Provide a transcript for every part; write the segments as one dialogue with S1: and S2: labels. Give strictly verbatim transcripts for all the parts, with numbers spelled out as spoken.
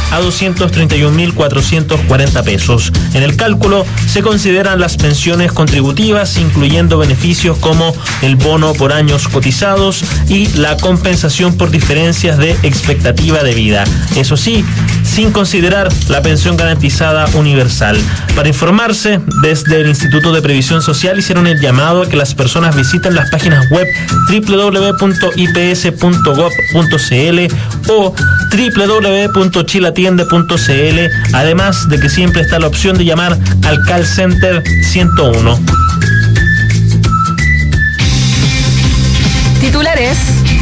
S1: a doscientos treinta y un mil cuatrocientos cuarenta pesos. En el cálculo se consideran las pensiones contributivas, incluyendo beneficios como el bono por años cotizados y la compensación por diferencias de expectativa de vida. Eso sí, sin considerar la pensión garantizada universal. Para informarse, desde el Instituto de Previsión Social hicieron el llamado a que las personas visiten las páginas web doble u doble u doble u punto i p s punto gov punto c l o doble u doble u doble u punto chile atiende punto c l, además de que siempre está la opción de llamar al call center ciento uno.
S2: Titulares.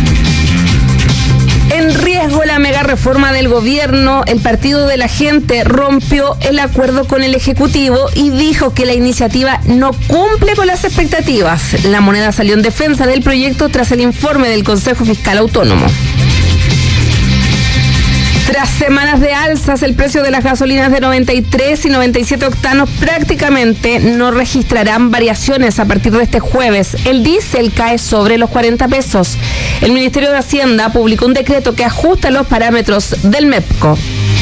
S2: En riesgo la mega reforma del gobierno, el Partido de la Gente rompió el acuerdo con el Ejecutivo y dijo que la iniciativa no cumple con las expectativas. La Moneda salió en defensa del proyecto tras el informe del Consejo Fiscal Autónomo. Tras semanas de alzas, el precio de las gasolinas de noventa y tres y noventa y siete octanos prácticamente no registrarán variaciones a partir de este jueves. El diésel cae sobre los cuarenta pesos. El Ministerio de Hacienda publicó un decreto que ajusta los parámetros del MEPCO.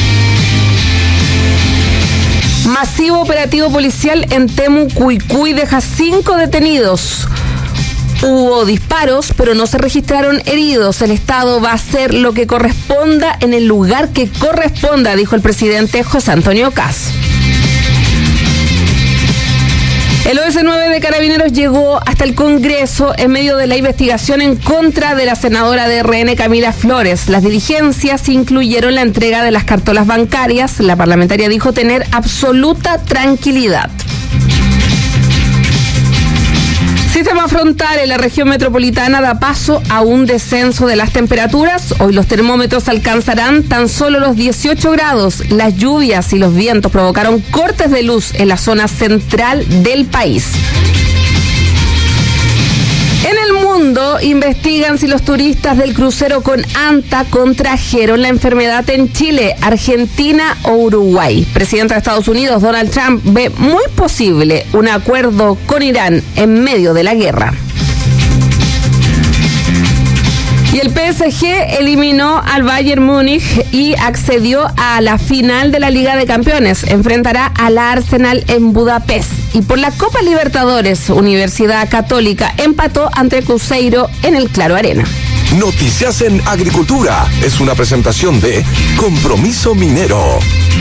S2: Masivo operativo policial en Temucuicui deja cinco detenidos. Hubo disparos, pero no se registraron heridos. El Estado va a hacer lo que corresponda en el lugar que corresponda, dijo el presidente José Antonio Kast. El O S nueve de Carabineros llegó hasta el Congreso en medio de la investigación en contra de la senadora de R N, Camila Flores. Las diligencias incluyeron la entrega de las cartolas bancarias. La parlamentaria dijo tener absoluta tranquilidad. Sistema frontal en la región metropolitana da paso a un descenso de las temperaturas. Hoy los termómetros alcanzarán tan solo los dieciocho grados. Las lluvias y los vientos provocaron cortes de luz en la zona central del país. En el mundo, investigan si los turistas del crucero con ANTA contrajeron la enfermedad en Chile, Argentina o Uruguay. Presidente de Estados Unidos, Donald Trump, ve muy posible un acuerdo con Irán en medio de la guerra. Y el P S G eliminó al Bayern Múnich y accedió a la final de la Liga de Campeones. Enfrentará al Arsenal en Budapest. Y por la Copa Libertadores, Universidad Católica empató ante Cruzeiro en el Claro Arena.
S3: Noticias en Agricultura es una presentación de Compromiso Minero.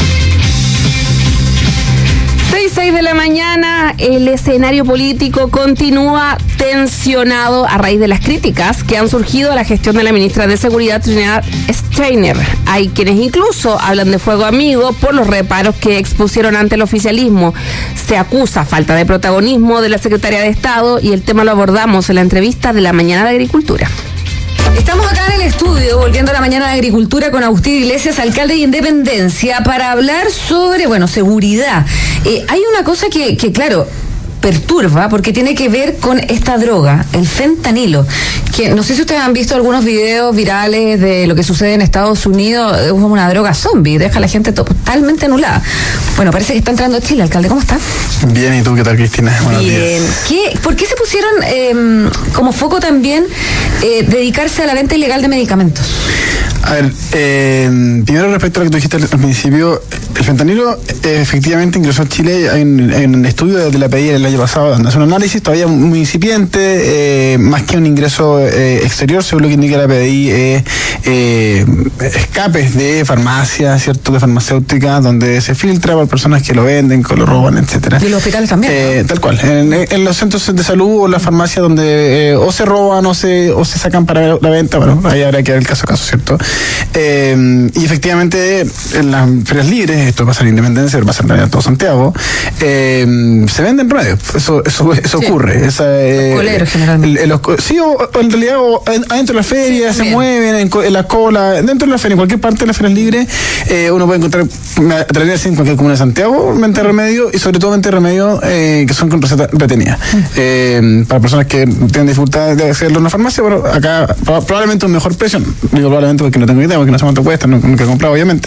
S2: seis, seis de la mañana, el escenario político continúa tensionado a raíz de las críticas que han surgido a la gestión de la ministra de Seguridad, Trinidad Steiner. Hay quienes incluso hablan de fuego amigo por los reparos que expusieron ante el oficialismo. Se acusa falta de protagonismo de la secretaria de Estado y el tema lo abordamos en la entrevista de la mañana de Agricultura. Estamos acá en el estudio, volviendo a la mañana de Agricultura con Agustín Iglesias, alcalde de Independencia, para hablar sobre, bueno, seguridad. Eh, hay una cosa que, que, claro, perturba porque tiene que ver con esta droga, el fentanilo, que no sé si ustedes han visto algunos videos virales de lo que sucede en Estados Unidos. Es una droga zombie, deja a la gente totalmente anulada. Bueno, parece que está entrando a Chile. Alcalde, ¿cómo está?
S4: Bien, ¿y tú qué tal, Cristina? Buenos
S2: Bien.
S4: días.
S2: ¿Qué, ¿Por qué se pusieron eh, como foco también eh, dedicarse a la venta ilegal de medicamentos?
S4: A ver, eh, primero respecto a lo que tú dijiste al, al principio, el fentanilo eh, efectivamente ingresó a Chile en, en un estudio de la P I el año pasado, donde hace un análisis todavía muy incipiente, eh, más que un ingreso eh, exterior, según lo que indica la P I, eh, eh, escapes de farmacias, ¿cierto?, de farmacéuticas, donde se filtra por personas que lo venden, que lo roban, etcétera.
S2: Y los hospitales también,
S4: eh,
S2: ¿no?
S4: Tal cual, en, en los centros de salud o las farmacias donde eh, o se roban o se, o se sacan para la venta, bueno, ahí habrá que ver el caso a caso, ¿cierto? Eh, y efectivamente en las ferias libres, esto pasa en Independencia, pero pasa en todo Santiago, eh, se venden remedios, eso eso, eso sí. ocurre. Esa, eh,
S2: los coleros generalmente.
S4: El, el, los, sí, o, o en realidad o, adentro de la feria, sí, se mueven, en, en la cola, dentro de la feria, en cualquier parte de las ferias libres, eh, uno puede encontrar, me atrevería a decir, en cualquier comuna de Santiago, venta de remedios y sobre todo venta de remedios eh, que son con receta retenida. Mm. Eh, para personas que tienen dificultad de acceder a una farmacia, bueno, acá probablemente un mejor precio, digo probablemente porque no tengo idea porque no sé cuánto cuesta, nunca he comprado obviamente,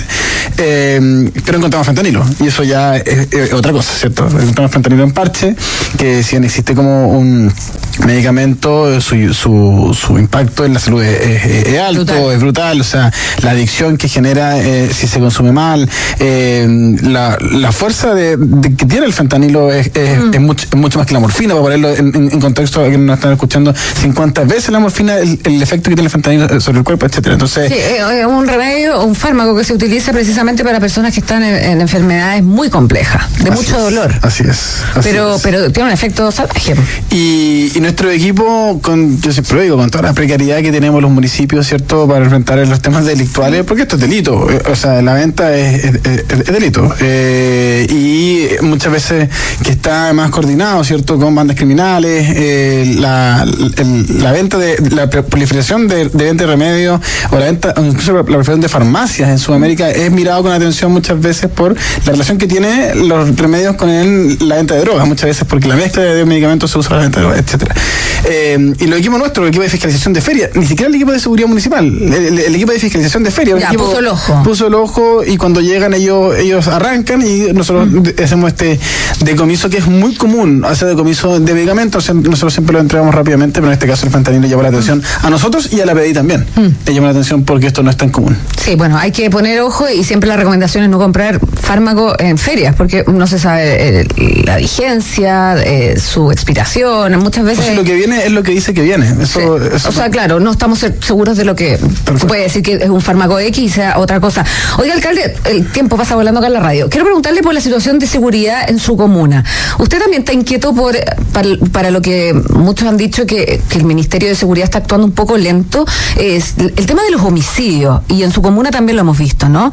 S4: eh, pero encontramos fentanilo y eso ya es, es otra cosa, ¿cierto? Encontramos fentanilo en parche, que si bien existe como un medicamento, su, su, su impacto en la salud es, es, es alto, brutal. es brutal, o sea, la adicción que genera eh, si se consume mal, eh, la, la fuerza de, de que tiene el fentanilo es, es, mm. es, mucho, es mucho más que la morfina, para ponerlo en, en, en contexto a quienes nos están escuchando, cincuenta veces la morfina, el, el efecto que tiene el fentanilo sobre el cuerpo, etcétera. Entonces,
S5: sí, es un remedio, un fármaco que se utiliza precisamente para personas que están en, en enfermedades muy complejas, de mucho
S4: es,
S5: dolor.
S4: Así es. Así
S5: pero,
S4: es.
S5: pero tiene un efecto salvaje.
S4: Y, y nuestro equipo, con, yo siempre lo digo, con toda la precariedad que tenemos los municipios, ¿cierto?, para enfrentar los temas delictuales, porque esto es delito, o sea, la venta es, es, es, es delito. Eh, y muchas veces que está más coordinado, ¿cierto?, con bandas criminales, eh, la, el, la venta de, la proliferación de, de venta de remedios, o la venta, incluso la proliferación de farmacias en Sudamérica, es mirado con atención muchas veces por la relación que tiene los remedios con el, la venta de drogas, muchas veces porque la mezcla de medicamentos se usa para la venta de drogas, etcétera. Eh, y los equipos nuestros, el equipo de fiscalización de feria, ni siquiera el equipo de seguridad municipal, el, el, el equipo de fiscalización de feria,
S5: ya,
S4: equipo,
S5: puso el ojo.
S4: Puso el ojo y cuando llegan ellos ellos arrancan y nosotros mm. de, hacemos este decomiso que es muy común, hacer decomiso de medicamentos, nosotros siempre lo entregamos rápidamente, pero en este caso el fentanilo llama la atención mm. a nosotros y a la P D I también, mm. le llama la atención porque esto no es tan común.
S5: Sí, bueno, hay que poner ojo y siempre la recomendación es no comprar fármaco en ferias porque no se sabe eh, la vigencia, eh, su expiración, muchas veces...
S4: O sea, lo que viene es lo que dice que viene. Eso,
S5: sí.
S4: eso
S5: o sea, claro, no estamos seguros de lo que Perfecto. Se puede decir que es un fármaco X y sea otra cosa. Oiga, alcalde, el tiempo pasa volando acá en la radio. Quiero preguntarle por la situación de seguridad en su comuna. Usted también está inquieto por para, para lo que muchos han dicho que, que el Ministerio de Seguridad está actuando un poco lento, es el tema de los homicidios, y en su comuna también lo hemos visto, ¿no?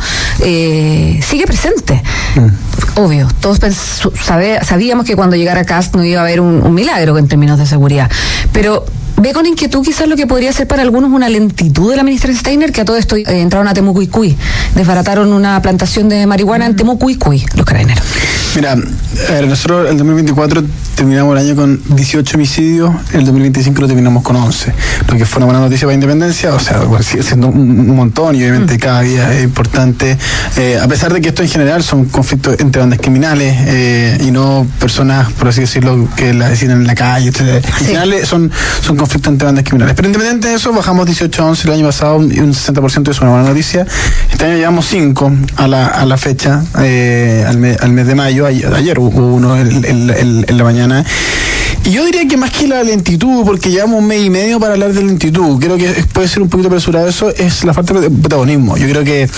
S5: Eh, sigue presente. Mm. Obvio, todos pens- sabe, sabíamos que cuando llegara Kast no iba a haber un, un milagro en términos de seguridad, pero ve con inquietud quizás lo que podría ser para algunos una lentitud de la ministra Steiner, que a todo esto eh, entraron a Temucuicui, desbarataron una plantación de marihuana en Temucuicui, los carabineros.
S4: Mira, a ver, nosotros el dos mil veinticuatro terminamos el año con dieciocho homicidios, el dos mil veinticinco lo terminamos con once, lo que fue una buena noticia para Independencia, o sea, bueno, sigue siendo un, un montón y obviamente mm. cada día es importante, eh, a pesar de que esto en general son conflictos entre bandas criminales eh, y no personas, por así decirlo, que las deciden en la calle, etcétera. En sí. general son, son conflictos entre bandas criminales, pero independientemente de eso, bajamos dieciocho a once el año pasado y un sesenta por ciento es una buena noticia. Este año llevamos cinco a la, a la fecha, eh, al, mes, al mes de mayo. Ayer, ayer hubo uno en, en, en, en la mañana. Y yo diría que más que la lentitud, porque llevamos un mes y medio para hablar de lentitud, creo que puede ser un poquito apresurado eso, es la falta de protagonismo. Yo creo que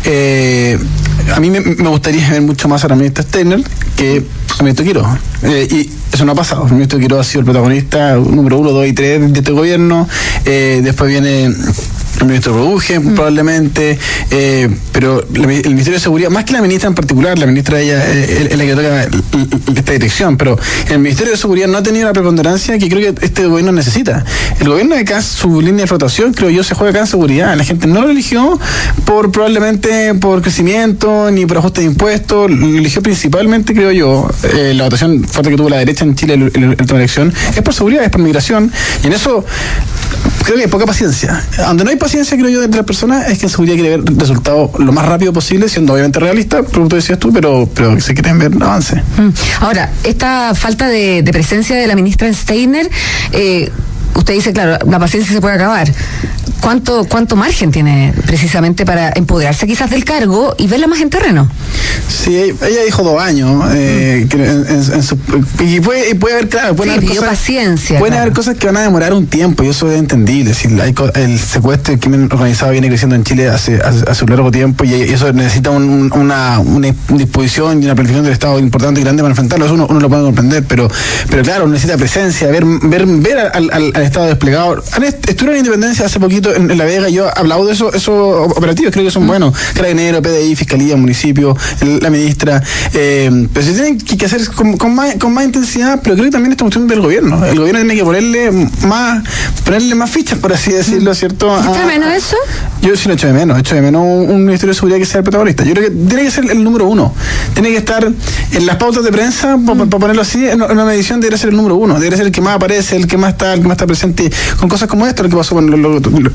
S4: eh, a mí me, me gustaría ver mucho más a la ministra Steiner que a ministro Quiroz. Eh, y eso no ha pasado. El ministro Quiroz ha sido el protagonista número uno, dos y tres de este gobierno. Eh, después viene el ministro Produje, mm. probablemente, eh, pero el Ministerio de Seguridad, más que la ministra en particular, la ministra ella eh, es la que toca esta dirección, pero el Ministerio de Seguridad no ha tenido la preponderancia que creo que este gobierno necesita. El gobierno de Kast, su línea de flotación, creo yo, se juega acá en seguridad. La gente no lo eligió por probablemente por crecimiento ni por ajuste de impuestos, lo eligió principalmente, creo yo, eh, la votación fuerte que tuvo la derecha en Chile en la última elección, es por seguridad, es por migración, y en eso creo que hay poca paciencia. Donde no hay paciencia, creo yo, de las personas, es que en seguridad quiere ver resultados lo más rápido posible, siendo obviamente realista, como tú decías tú, pero, pero se quieren ver avance.
S5: Mm. Ahora, esta falta de, de presencia de la ministra Steiner, eh, usted dice, claro, la paciencia se puede acabar. ¿Cuánto, cuánto margen tiene precisamente para empoderarse quizás del cargo y verla más en terreno?
S4: Sí, ella dijo dos años. Eh, mm. que en, en, en su, y puede, puede haber, claro, pueden
S5: sí,
S4: haber cosas,
S5: paciencia.
S4: Pueden
S5: claro.
S4: haber cosas que van a demorar un tiempo y eso es entendible. Si hay, el secuestro, el crimen organizado viene creciendo en Chile hace, hace, hace un largo tiempo y eso necesita un, una, una disposición y una planificación del Estado importante y grande para enfrentarlo. Eso uno, uno lo puede comprender, pero, pero claro, necesita presencia, ver, ver, ver al, al, al Estado desplegado. Estuvieron en Independencia hace poquito en, en La Vega, yo he hablado de eso, esos operativos, creo que son mm. buenos. Carabinero, P D I, Fiscalía, Municipio, el, la ministra, eh, pero se tienen que hacer con, con, más, con más intensidad, pero creo que también es cuestión del gobierno. El gobierno tiene que ponerle más, ponerle más fichas, por así decirlo, ¿cierto?
S5: ¿Echa de menos eso?
S4: Yo sí lo echo de menos, echo de menos un, un Ministerio de Seguridad que sea el protagonista. Yo creo que tiene que ser el número uno. Tiene que estar en las pautas de prensa, mm. para pa ponerlo así, en una medición debería ser el número uno, debería ser el que más aparece, el que más está, el que más está presente con cosas como esto, lo que pasó con lo, lo, lo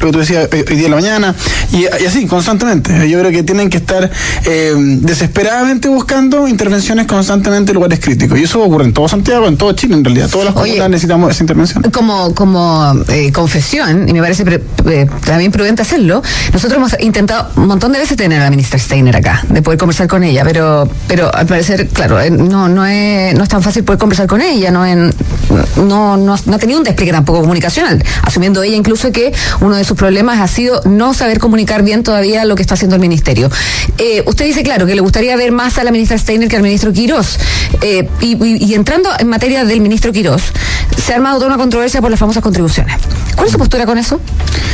S4: lo que tú decías hoy día en la mañana, y, y así, constantemente. Yo creo que tienen que estar eh, desesperadamente buscando intervenciones constantemente en lugares críticos. Y eso ocurre en todo Santiago, en todo Chile, en realidad. Todas las comunas necesitamos esa intervención.
S5: Como, como eh, confesión, y me parece pre, pre, también prudente hacerlo, nosotros hemos intentado un montón de veces tener a la ministra Steiner acá, de poder conversar con ella, pero pero al parecer, claro, eh, no no es no es tan fácil poder conversar con ella, no en, no, no, no ha tenido un despliegue tampoco comunicacional, asumiendo ella incluso que uno de sus problemas ha sido no saber comunicar bien todavía lo que está haciendo el ministerio. Eh, usted dice, claro, que le gustaría ver más a la ministra Steiner que al ministro Quirós, eh, y, y, y entrando en materia del ministro Quirós, se ha armado toda una controversia por las famosas contribuciones. ¿Cuál es su postura con eso?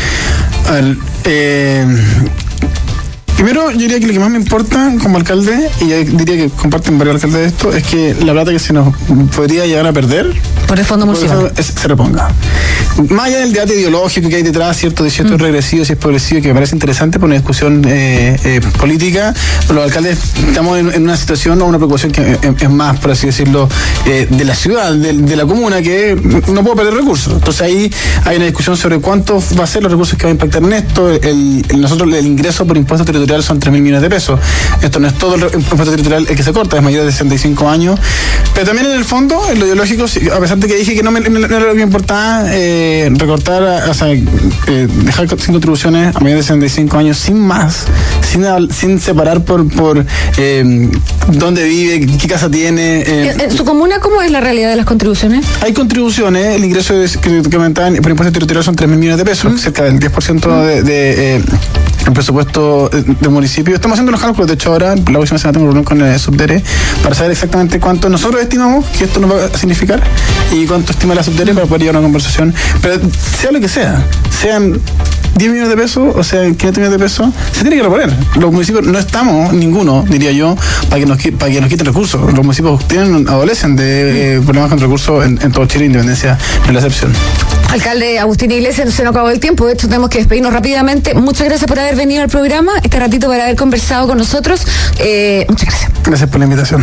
S4: A ver, eh... primero, yo diría que lo que más me importa como alcalde, y yo diría que comparten varios alcaldes de esto, es que la plata que se nos podría llegar a perder
S5: por el fondo municipal
S4: es, se reponga. Más allá del debate ideológico que hay detrás, cierto, de si esto mm. es regresivo, si es progresivo, que me parece interesante por una discusión eh, eh, política, los alcaldes estamos en, en una situación o una preocupación que es, es más, por así decirlo, eh, de la ciudad, de, de la comuna, que no puedo perder recursos. Entonces ahí hay una discusión sobre cuánto va a ser los recursos que va a impactar en esto. El, el, nosotros el ingreso por impuestos territoriales son tres mil millones de pesos. Esto no es todo el impuesto territorial el que se corta, es mayor de sesenta y cinco años. Pero también en el fondo, en lo ideológico, a pesar de que dije que no, me, no, no era lo que me importaba eh, recortar, o sea, eh, dejar sin contribuciones a mayor de sesenta y cinco años sin más, sin, sin separar por, por eh, dónde vive, qué casa tiene. Eh.
S5: ¿En, en su comuna cómo es la realidad de las contribuciones?
S4: Hay contribuciones, el ingreso de, que, que aumentaban por impuestos territoriales son tres mil millones de pesos, ¿Mm? cerca del diez por ciento ¿Mm? de, de eh, el presupuesto del municipio. Estamos haciendo los cálculos, de hecho ahora, la próxima semana tengo reunión con el Subdere para saber exactamente cuánto nosotros estimamos que esto nos va a significar y cuánto estima la Subdere para poder llevar una conversación. Pero sea lo que sea, sean diez millones de pesos, o sea, quinientos millones de pesos, se tiene que reponer. Los municipios no estamos, ninguno, diría yo, para que nos, para que nos quiten recursos. Los municipios tienen, adolecen de eh, problemas con recursos en, en todo Chile, Independencia no es la excepción.
S5: Alcalde Agustín Iglesias, se nos acabó el tiempo, de hecho tenemos que despedirnos rápidamente. Muchas gracias por haber venido al programa, este ratito por haber conversado con nosotros. Eh, muchas gracias.
S4: Gracias por la invitación.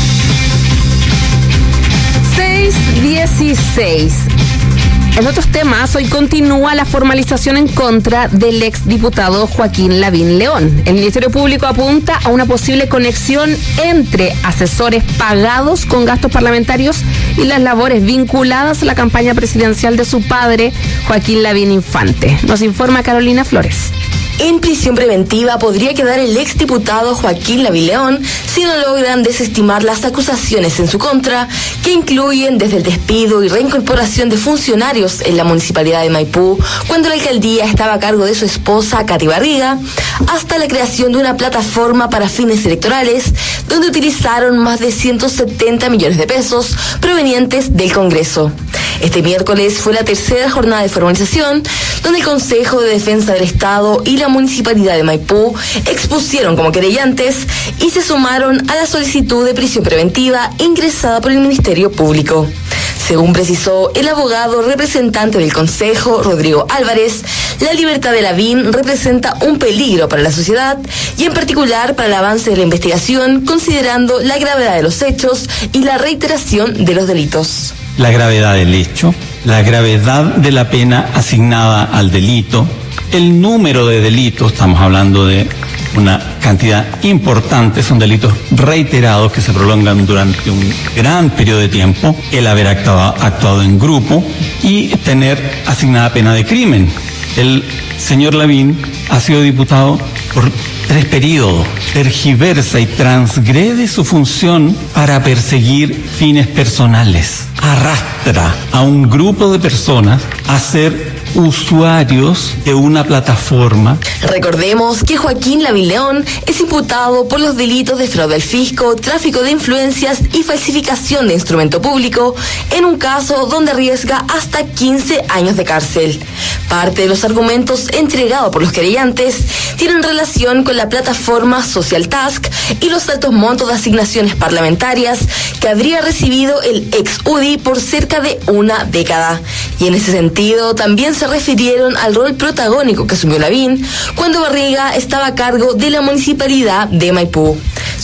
S2: seis dieciséis. En otros temas, hoy continúa la formalización en contra del exdiputado Joaquín Lavín León. El Ministerio Público apunta a una posible conexión entre asesores pagados con gastos parlamentarios y las labores vinculadas a la campaña presidencial de su padre, Joaquín Lavín Infante. Nos informa Carolina Flores.
S6: En prisión preventiva podría quedar el exdiputado Joaquín Lavín León si no logran desestimar las acusaciones en su contra, que incluyen desde el despido y reincorporación de funcionarios en la municipalidad de Maipú, cuando la alcaldía estaba a cargo de su esposa, Katy Barriga, hasta la creación de una plataforma para fines electorales, donde utilizaron más de ciento setenta millones de pesos provenientes del Congreso. Este miércoles fue la tercera jornada de formalización, donde el Consejo de Defensa del Estado y la Municipalidad de Maipú expusieron como querellantes y se sumaron a la solicitud de prisión preventiva ingresada por el Ministerio Público. Según precisó el abogado representante del Consejo, Rodrigo Álvarez, la libertad de Lavín representa un peligro para la sociedad y en particular para el avance de la investigación, considerando la gravedad de los hechos y la reiteración de los delitos.
S7: La gravedad del hecho, la gravedad de la pena asignada al delito, el número de delitos, estamos hablando de una cantidad importante, son delitos reiterados que se prolongan durante un gran periodo de tiempo, el haber actuado, actuado en grupo y tener asignada pena de crimen. El señor Lavín ha sido diputado por tres periodos, tergiversa y transgrede su función para perseguir fines personales, arrastra a un grupo de personas a ser usuarios de una plataforma.
S6: Recordemos que Joaquín Lavín León es imputado por los delitos de fraude al fisco, tráfico de influencias y falsificación de instrumento público, en un caso donde arriesga hasta quince años de cárcel. Parte de los argumentos entregados por los querellantes tienen relación con la plataforma Social Task y los altos montos de asignaciones parlamentarias que habría recibido el ex U D I por cerca de una década. Y en ese sentido también se refirieron al rol protagónico que asumió Lavín cuando Barriga estaba a cargo de la municipalidad de Maipú.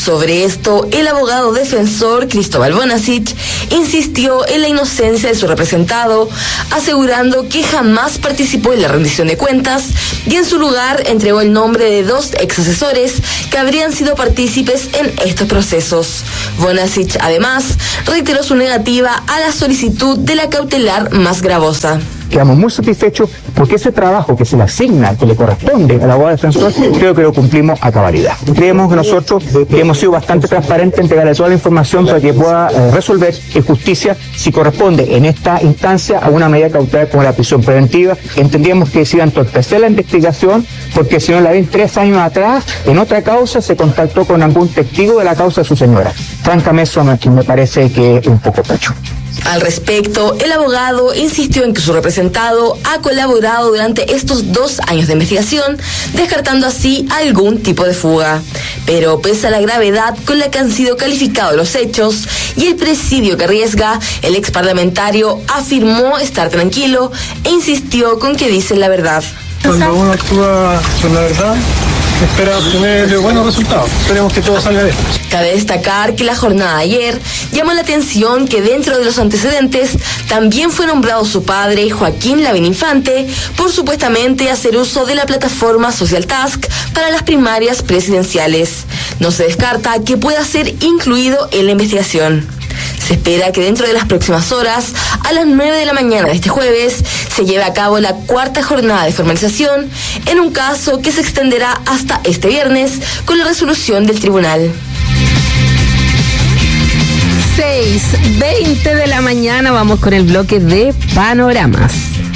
S6: Sobre esto, el abogado defensor Cristóbal Bonasich insistió en la inocencia de su representado, asegurando que jamás participó en la rendición de cuentas y en su lugar entregó el nombre de dos ex asesores que habrían sido partícipes en estos procesos. Bonasich, además, reiteró su negativa a la solicitud de la cautelar más gravosa.
S8: Quedamos muy satisfechos porque ese trabajo que se le asigna, que le corresponde al abogado defensor, creo que lo cumplimos a cabalidad. Creemos que nosotros que hemos sido bastante transparentes en entregarle toda la información para que pueda eh, resolver en justicia si corresponde en esta instancia a una medida cautelar como la prisión preventiva. Entendíamos que se iba a entorpecer la investigación porque el señor Lavín tres años atrás, en otra causa, se contactó con algún testigo de la causa de su señora. Francamente, eso me parece que es un poco pecho.
S6: Al respecto, el abogado insistió en que su representado ha colaborado durante estos dos años de investigación, descartando así algún tipo de fuga. Pero pese a la gravedad con la que han sido calificados los hechos y el presidio que arriesga, el ex parlamentario afirmó estar tranquilo e insistió con que dicen la verdad.
S9: Cuando uno actúa con la verdad, espera obtener buenos resultados. Esperemos que todo salga bien.
S6: Cabe destacar que la jornada de ayer llamó la atención que dentro de los antecedentes también fue nombrado su padre, Joaquín Lavín Infante, por supuestamente hacer uso de la plataforma Social Task para las primarias presidenciales. No se descarta que pueda ser incluido en la investigación. Se espera que dentro de las próximas horas, a las nueve de la mañana de este jueves, se lleve a cabo la cuarta jornada de formalización en un caso que se extenderá hasta este viernes con la resolución del tribunal.
S2: seis veinte de la mañana, vamos con el bloque de panoramas.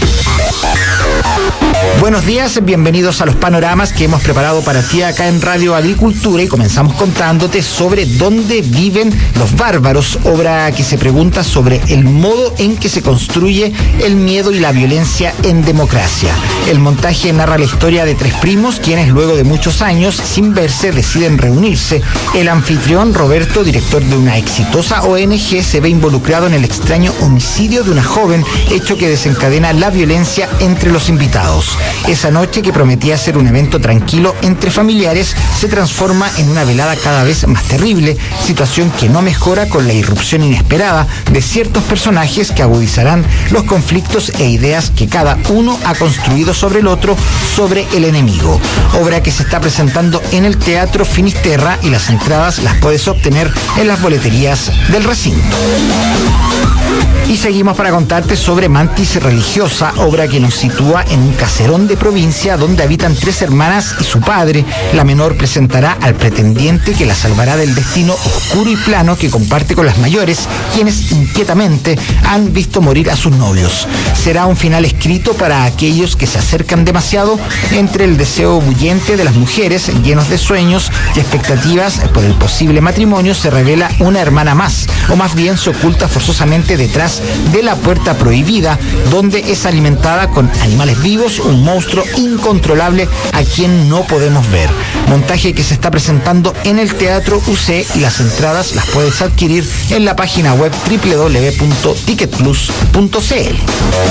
S10: Buenos días, bienvenidos a los panoramas que hemos preparado para ti acá en Radio Agricultura y comenzamos contándote sobre dónde viven los bárbaros, obra que se pregunta sobre el modo en que se construye el miedo y la violencia en democracia. El montaje narra la historia de tres primos quienes luego de muchos años sin verse deciden reunirse. El anfitrión Roberto, director de una exitosa O N G, se ve involucrado en el extraño homicidio de una joven, hecho que desencadena la violencia entre los invitados. Esa noche, que prometía ser un evento tranquilo entre familiares, se transforma en una velada cada vez más terrible, situación que no mejora con la irrupción inesperada de ciertos personajes que agudizarán los conflictos e ideas que cada uno ha construido sobre el otro, sobre el enemigo. Obra que se está presentando en el Teatro Finisterra y las entradas las puedes obtener en las boleterías del recinto. Y seguimos para contarte sobre Mantis Religiosa, obra que nos sitúa en un caserón de provincia donde habitan tres hermanas y su padre. La menor presentará al pretendiente que la salvará del destino oscuro y plano que comparte con las mayores, quienes inquietamente han visto morir a sus novios. Será un final escrito para aquellos que se acercan demasiado. Entre el deseo bullente de las mujeres, llenos de sueños y expectativas por el posible matrimonio, se revela una hermana más, o más bien se oculta forzosamente detrás de la puerta prohibida, donde es alimentada con animales vivos, un monstruo incontrolable a quien no podemos ver. Montaje que se está presentando en el Teatro U C y las entradas las puedes adquirir en la página web doble u doble u doble u punto ticket plus punto c l.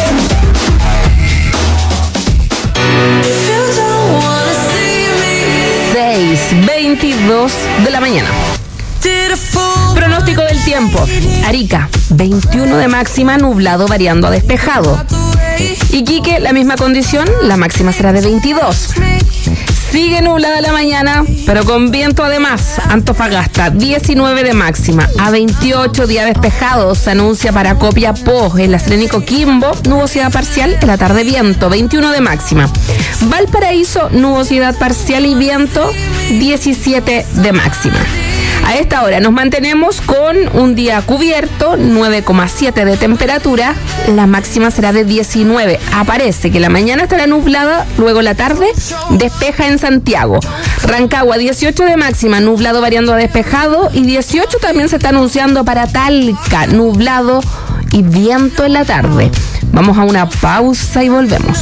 S2: seis veintidós de la mañana. Pronóstico del tiempo. Arica, veintiuno de máxima, nublado variando a despejado. Iquique, la misma condición, la máxima será de veintidós. Sigue nublada la mañana, pero con viento además. Antofagasta, diecinueve de máxima, a veintiocho, día despejado. Se anuncia para Copiapó, en la Serena y Coquimbo, nubosidad parcial, en la tarde viento, veintiuno de máxima. Valparaíso, nubosidad parcial y viento, diecisiete de máxima. A esta hora nos mantenemos con un día cubierto, nueve coma siete de temperatura, la máxima será de diecinueve. Aparece que la mañana estará nublada, luego la tarde despeja en Santiago. Rancagua, dieciocho de máxima, nublado variando a despejado, y dieciocho también se está anunciando para Talca, nublado y viento en la tarde. Vamos a una pausa y volvemos.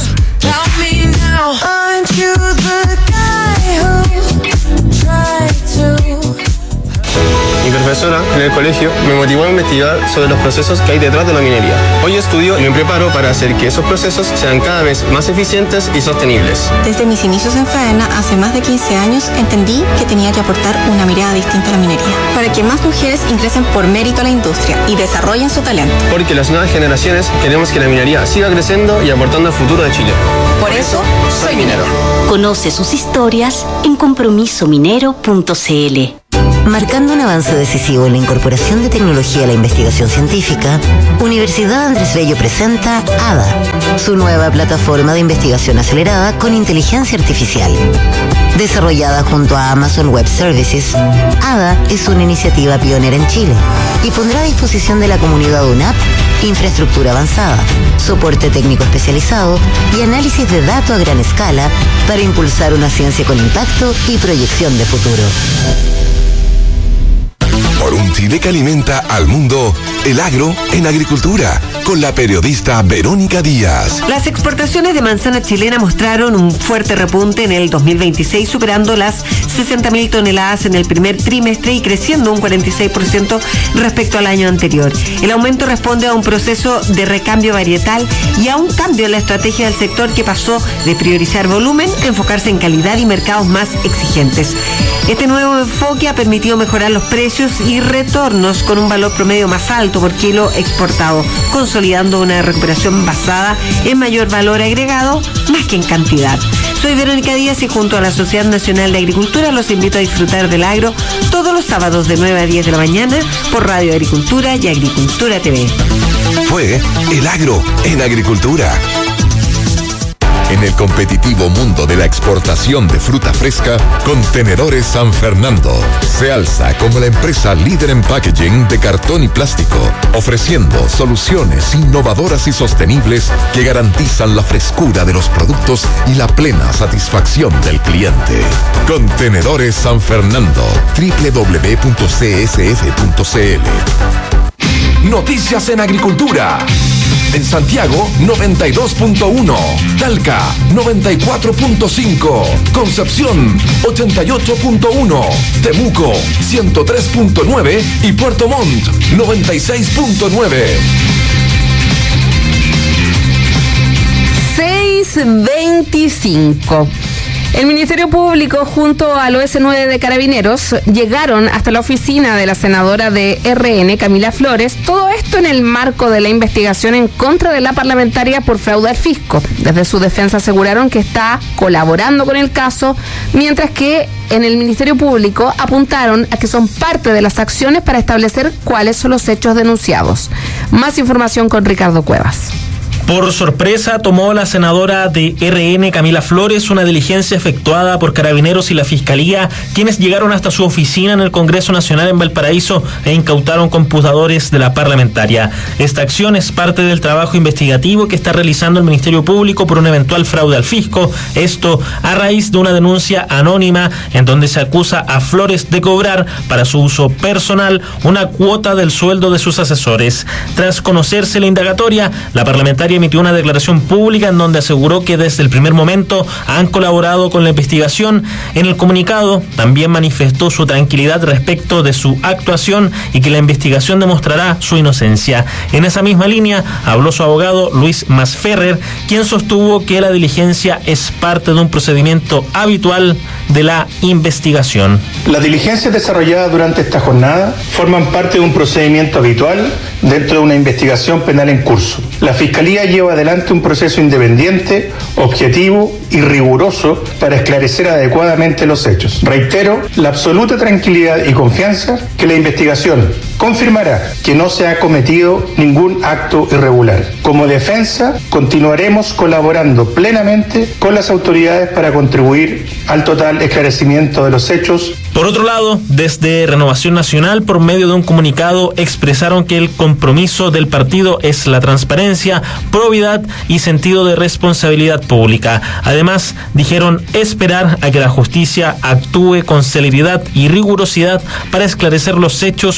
S11: Mi profesora, en el colegio me motivó a investigar sobre los procesos que hay detrás de la minería. Hoy estudio y me preparo para hacer que esos procesos sean cada vez más eficientes y sostenibles.
S12: Desde mis inicios en Faena, hace más de quince años, entendí que tenía que aportar una mirada distinta a la minería, para que más mujeres ingresen por mérito a la industria y desarrollen su talento.
S11: Porque las nuevas generaciones queremos que la minería siga creciendo y aportando al futuro de Chile.
S12: Por eso, soy minero.
S13: Conoce sus historias en compromiso minero punto c l.
S14: Marcando un avance decisivo en la incorporación de tecnología a la investigación científica, Universidad Andrés Bello presenta A D A, su nueva plataforma de investigación acelerada con inteligencia artificial. Desarrollada junto a Amazon Web Services, A D A es una iniciativa pionera en Chile y pondrá a disposición de la comunidad U N A P infraestructura avanzada, soporte técnico especializado y análisis de datos a gran escala para impulsar una ciencia con impacto y proyección de futuro.
S3: Por un Chile que alimenta al mundo, el agro en agricultura, con la periodista Verónica Díaz.
S15: Las exportaciones de manzana chilena mostraron un fuerte repunte en el dos mil veintiséis, superando las sesenta mil toneladas en el primer trimestre y creciendo un cuarenta y seis por ciento respecto al año anterior. El aumento responde a un proceso de recambio varietal y a un cambio en la estrategia del sector que pasó de priorizar volumen a enfocarse en calidad y mercados más exigentes. Este nuevo enfoque ha permitido mejorar los precios y retornos con un valor promedio más alto por kilo exportado, consolidando una recuperación basada en mayor valor agregado más que en cantidad. Soy Verónica Díaz y junto a la Sociedad Nacional de Agricultura los invito a disfrutar del agro todos los sábados de nueve a diez de la mañana por Radio Agricultura y Agricultura T V.
S3: Fue el agro en agricultura.
S16: En el competitivo mundo de la exportación de fruta fresca, Contenedores San Fernando se alza como la empresa líder en packaging de cartón y plástico, ofreciendo soluciones innovadoras y sostenibles que garantizan la frescura de los productos y la plena satisfacción del cliente. Contenedores San Fernando, doble u doble u doble u punto c s f punto c l.
S3: Noticias en agricultura. En Santiago, noventa y dos punto uno. Talca, noventa y cuatro punto cinco. Concepción, ochenta y ocho punto uno. Temuco, ciento tres punto nueve. Y Puerto Montt, noventa y seis punto nueve.
S2: seis veinticinco. El Ministerio Público junto al O S nueve de Carabineros llegaron hasta la oficina de la senadora de R N, Camila Flores, todo esto en el marco de la investigación en contra de la parlamentaria por fraude al fisco. Desde su defensa aseguraron que está colaborando con el caso, mientras que en el Ministerio Público apuntaron a que son parte de las acciones para establecer cuáles son los hechos denunciados. Más información con Ricardo Cuevas.
S1: Por sorpresa, tomó la senadora de R N, Camila Flores, una diligencia efectuada por Carabineros y la Fiscalía, quienes llegaron hasta su oficina en el Congreso Nacional en Valparaíso e incautaron computadores de la parlamentaria. Esta acción es parte del trabajo investigativo que está realizando el Ministerio Público por un eventual fraude al fisco, esto a raíz de una denuncia anónima en donde se acusa a Flores de cobrar para su uso personal una cuota del sueldo de sus asesores. Tras conocerse la indagatoria, la parlamentaria emitió una declaración pública en donde aseguró que desde el primer momento han colaborado con la investigación. En el comunicado también manifestó su tranquilidad respecto de su actuación y que la investigación demostrará su inocencia. En esa misma línea habló su abogado Luis Masferrer, quien sostuvo que la diligencia es parte de un procedimiento habitual de la investigación.
S17: Las diligencias desarrolladas durante esta jornada forman parte de un procedimiento habitual dentro de una investigación penal en curso. La Fiscalía lleva adelante un proceso independiente, objetivo y riguroso para esclarecer adecuadamente los hechos. Reitero la absoluta tranquilidad y confianza que la investigación confirmará que no se ha cometido ningún acto irregular. Como defensa, continuaremos colaborando plenamente con las autoridades para contribuir al total esclarecimiento de los hechos.
S1: Por otro lado, desde Renovación Nacional, por medio de un comunicado, expresaron que el compromiso del partido es la transparencia, probidad y sentido de responsabilidad pública. Además, dijeron esperar a que la justicia actúe con celeridad y rigurosidad para esclarecer los hechos junto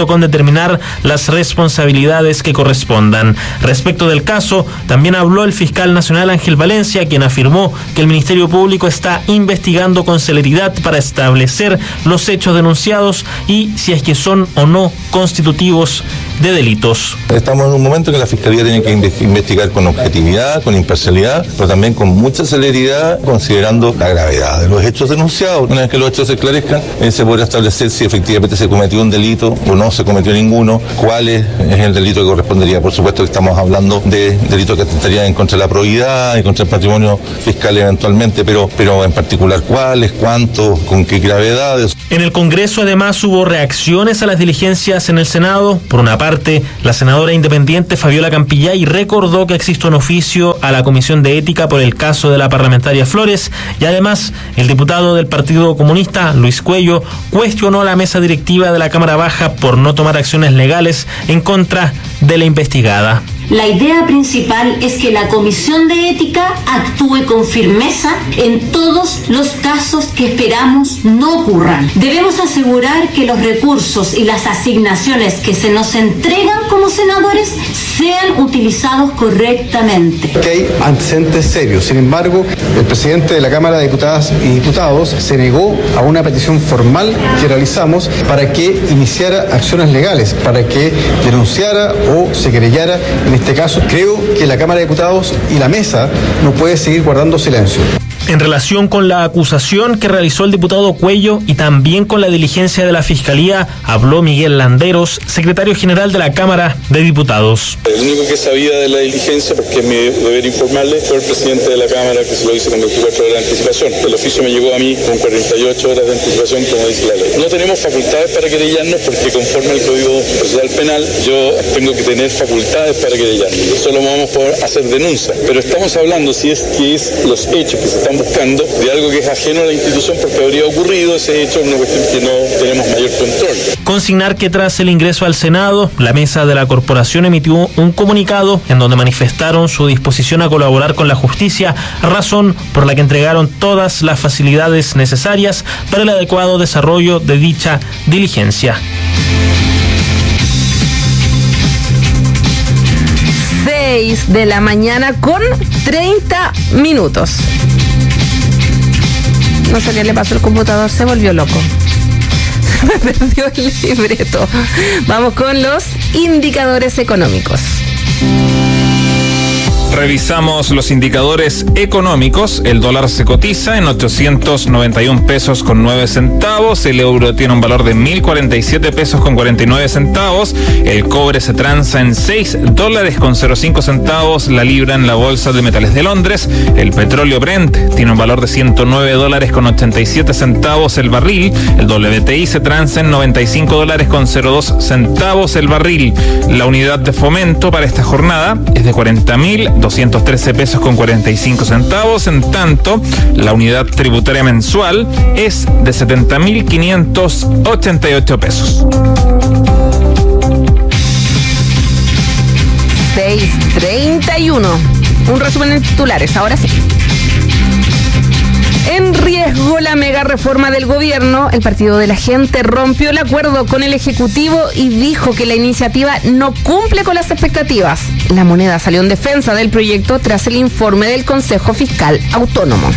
S1: junto con determinar las responsabilidades que correspondan. Respecto del caso, también habló el fiscal nacional Ángel Valencia, quien afirmó que el Ministerio Público está investigando con celeridad para establecer los hechos denunciados y si es que son o no constitutivos de delitos.
S18: Estamos en un momento en que la Fiscalía tiene que investigar con objetividad, con imparcialidad, pero también con mucha celeridad, considerando la gravedad de los hechos denunciados. Una vez que los hechos se esclarezcan, eh, se podrá establecer si efectivamente se cometió un delito o no se cometió ninguno, cuál es, es el delito que correspondería. Por supuesto que estamos hablando de delitos que atentarían en contra de la probidad y contra el patrimonio fiscal eventualmente, pero, pero en particular cuáles, cuántos, con qué gravedades.
S1: En el Congreso además hubo reacciones a las diligencias en el Senado. Por una parte, la senadora independiente Fabiola Campillay recordó que existe un oficio a la Comisión de Ética por el caso de la parlamentaria Flores y además el diputado del Partido Comunista, Luis Cuello, cuestionó a la mesa directiva de la Cámara Baja por no tomar acciones legales en contra de la investigada.
S19: La idea principal es que la Comisión de Ética actúe con firmeza en todos los casos que esperamos no ocurran. Debemos asegurar que los recursos y las asignaciones que se nos entregan como senadores sean utilizados correctamente.
S20: Que hay antecedentes serios. Sin embargo, el presidente de la Cámara de Diputadas y Diputados se negó a una petición formal que realizamos para que iniciara acciones legales, para que denunciara o se querellara. En este caso, creo que la Cámara de Diputados y la mesa no puede seguir guardando silencio.
S1: En relación con la acusación que realizó el diputado Cuello y también con la diligencia de la Fiscalía, habló Miguel Landeros, secretario general de la Cámara de Diputados.
S21: El único que sabía de la diligencia, porque es mi deber informarle, fue el presidente de la Cámara, que se lo hizo con veinticuatro horas de anticipación. El oficio me llegó a mí con cuarenta y ocho horas de anticipación, como dice la ley. No tenemos facultades para querellarnos porque conforme al Código Procesal Penal yo tengo que tener facultades para querellarnos. Solo vamos a poder hacer denuncias. Pero estamos hablando si es que es los hechos que se están buscando de algo que es ajeno a la institución porque habría ocurrido ese hecho, una cuestión que no tenemos mayor control.
S1: Consignar que tras el ingreso al Senado, la mesa de la corporación emitió un comunicado en donde manifestaron su disposición a colaborar con la justicia, razón por la que entregaron todas las facilidades necesarias para el adecuado desarrollo de dicha diligencia.
S2: seis de la mañana con treinta minutos. No sé qué le pasó al computador, se volvió loco. Me perdió el libreto. Vamos con los indicadores económicos.
S22: Revisamos los indicadores económicos. El dólar se cotiza en ochocientos noventa y un pesos con nueve centavos. El euro tiene un valor de mil cuarenta y siete pesos con cuarenta y nueve centavos. El cobre se transa en seis dólares con cero cinco centavos. La libra en la bolsa de metales de Londres. El petróleo Brent tiene un valor de ciento nueve dólares con ochenta y siete centavos el barril. El W T I se transa en noventa y cinco dólares con cero dos centavos el barril. La unidad de fomento para esta jornada es de cuarenta mil doscientos trece pesos con cuarenta y cinco centavos, en tanto la unidad tributaria mensual es de setenta mil quinientos ochenta y ocho pesos.
S2: seis treinta y uno. Un resumen en titulares, ahora sí. En riesgo la mega reforma del gobierno, el Partido de la Gente rompió el acuerdo con el Ejecutivo y dijo que la iniciativa no cumple con las expectativas. La Moneda salió en defensa del proyecto tras el informe del Consejo Fiscal Autónomo.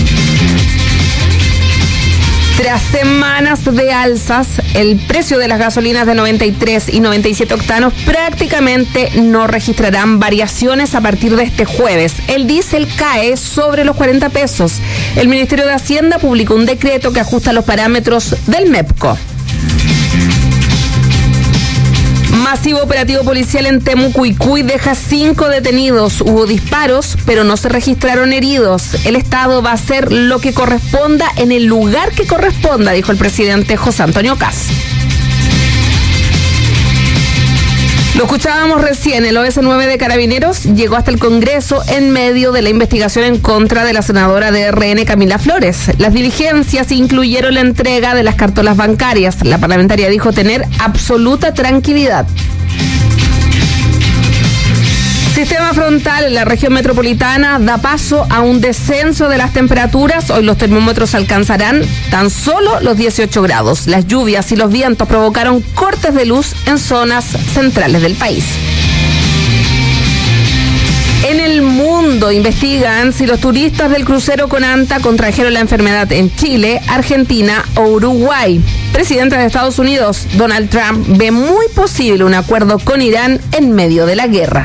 S2: Tras semanas de alzas, el precio de las gasolinas de noventa y tres y noventa y siete octanos prácticamente no registrarán variaciones a partir de este jueves. El diésel cae sobre los cuarenta pesos. El Ministerio de Hacienda publicó un decreto que ajusta los parámetros del MEPCO. Masivo operativo policial en Temuco y Cuy deja cinco detenidos. Hubo disparos, pero no se registraron heridos. El Estado va a hacer lo que corresponda en el lugar que corresponda, dijo el presidente José Antonio Kast. Lo escuchábamos recién, el O S nueve de Carabineros llegó hasta el Congreso en medio de la investigación en contra de la senadora de R N, Camila Flores. Las diligencias incluyeron la entrega de las cartolas bancarias. La parlamentaria dijo tener absoluta tranquilidad. Sistema frontal en la región metropolitana da paso a un descenso de las temperaturas. Hoy los termómetros alcanzarán tan solo los dieciocho grados. Las lluvias y los vientos provocaron cortes de luz en zonas centrales del país. En el mundo investigan si los turistas del crucero con Anta contrajeron la enfermedad en Chile, Argentina o Uruguay. Presidente de Estados Unidos, Donald Trump, ve muy posible un acuerdo con Irán en medio de la guerra.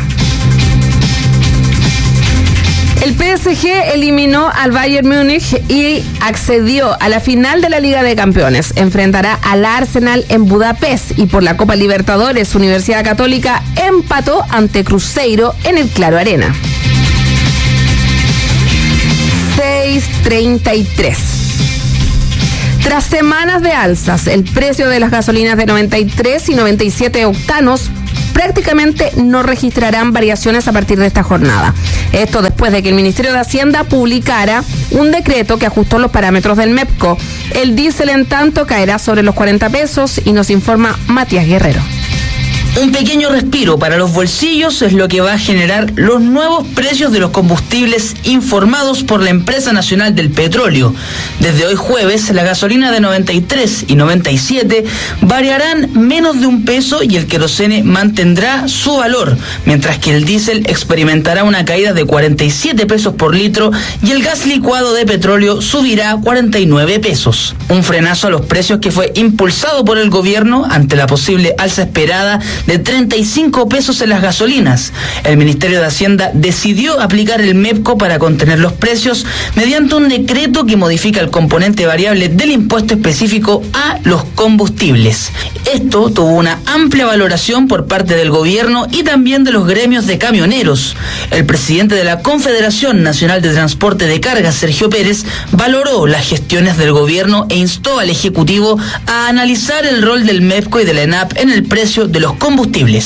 S2: El P S G eliminó al Bayern Múnich y accedió a la final de la Liga de Campeones. Enfrentará al Arsenal en Budapest y por la Copa Libertadores, Universidad Católica empató ante Cruzeiro en el Claro Arena. seis treinta y tres. Tras semanas de alzas, el precio de las gasolinas de noventa y tres y noventa y siete octanos prácticamente no registrarán variaciones a partir de esta jornada. Esto después de que el Ministerio de Hacienda publicara un decreto que ajustó los parámetros del MEPCO. El diésel, en tanto, caerá sobre los cuarenta pesos y nos informa Matías Guerrero.
S4: Un pequeño respiro para los bolsillos es lo que va a generar los nuevos precios de los combustibles informados por la Empresa Nacional del Petróleo. Desde hoy jueves, la gasolina de noventa y tres y noventa y siete variarán menos de un peso y el querosene mantendrá su valor, mientras que el diésel experimentará una caída de cuarenta y siete pesos por litro y el gas licuado de petróleo subirá cuarenta y nueve pesos. Un frenazo a los precios que fue impulsado por el gobierno ante la posible alza esperada de treinta y cinco pesos en las gasolinas. El Ministerio de Hacienda decidió aplicar el MEPCO para contener los precios mediante un decreto que modifica el componente variable del impuesto específico a los combustibles. Esto tuvo una amplia valoración por parte del gobierno y también de los gremios de camioneros. El presidente de la Confederación Nacional de Transporte de Cargas, Sergio Pérez, valoró las gestiones del gobierno e instó al Ejecutivo a analizar el rol del MEPCO y de la ENAP en el precio de los combustibles.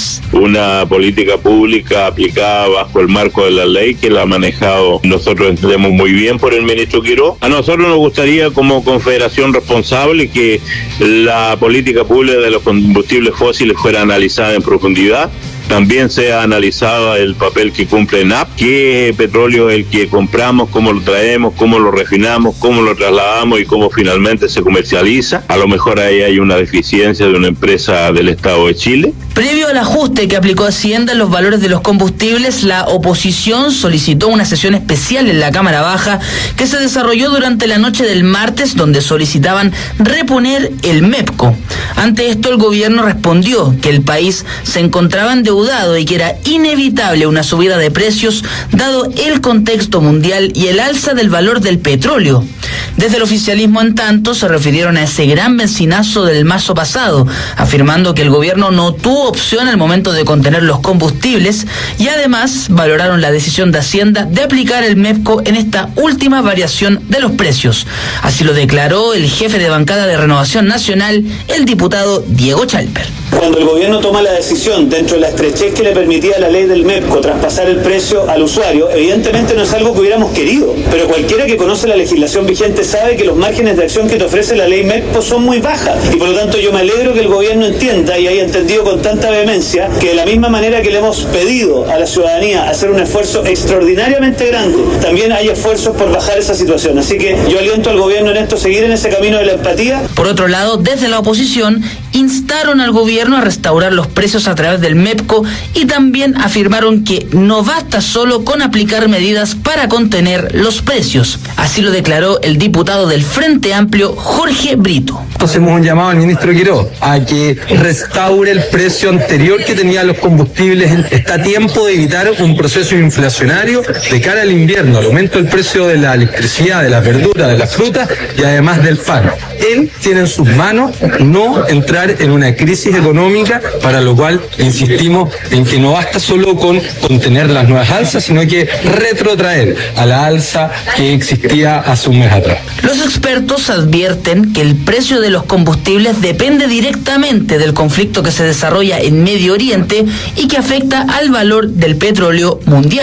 S5: Una política pública aplicada bajo el marco de la ley que la ha manejado, nosotros entendemos muy bien, por el ministro Quiró. A nosotros nos gustaría, como confederación responsable, que la política pública de los combustibles fósiles fuera analizada en profundidad. También sea analizado el papel que cumple ENAP, qué petróleo es el que compramos, cómo lo traemos, cómo lo refinamos, cómo lo trasladamos y cómo finalmente se comercializa. A lo mejor ahí hay una deficiencia de una empresa del Estado de Chile.
S4: Previo al ajuste que aplicó Hacienda en los valores de los combustibles, la oposición solicitó una sesión especial en la Cámara Baja que se desarrolló durante la noche del martes, donde solicitaban reponer el MEPCO. Ante esto, el gobierno respondió que el país se encontraba endeudado y que era inevitable una subida de precios dado el contexto mundial y el alza del valor del petróleo. Desde el oficialismo, en tanto, se refirieron a ese gran benzinazo del marzo pasado, afirmando que el gobierno no tuvo opción al momento de contener los combustibles y además valoraron la decisión de Hacienda de aplicar el MEPCO en esta última variación de los precios. Así lo declaró el jefe de bancada de Renovación Nacional, el diputado Diego Chalper.
S23: Cuando el gobierno toma la decisión, dentro de la estrechez que le permitía la ley del MEPCO, traspasar el precio al usuario, evidentemente no es algo que hubiéramos querido, pero cualquiera que conoce la legislación vigente sabe que los márgenes de acción que te ofrece la ley MEPCO son muy bajas, y por lo tanto yo me alegro que el gobierno entienda y haya entendido con tanta vehemencia que de la misma manera que le hemos pedido a la ciudadanía hacer un esfuerzo extraordinariamente grande, también hay esfuerzos por bajar esa situación. Así que yo aliento al gobierno en esto, seguir en ese camino de la empatía.
S4: Por otro lado, desde la oposición instaron al gobierno a restaurar los precios a través del MEPCO y también afirmaron que no basta solo con aplicar medidas para contener los precios. Así lo declaró el diputado del Frente Amplio, Jorge Brito.
S24: Hacemos un llamado al ministro Quiró a que restaure el precio anterior que tenían los combustibles. Está a tiempo de evitar un proceso inflacionario de cara al invierno, al aumento del precio de la electricidad, de las verduras, de las frutas y además del pan. Él tiene en sus manos no entrar en una crisis económica, para lo cual insistimos en que no basta solo con contener las nuevas alzas, sino que retrotraer a la alza que existía hace un mes atrás.
S4: Los expertos advierten que el precio de los combustibles depende directamente del conflicto que se desarrolla en Medio Oriente y que afecta al valor del petróleo mundial.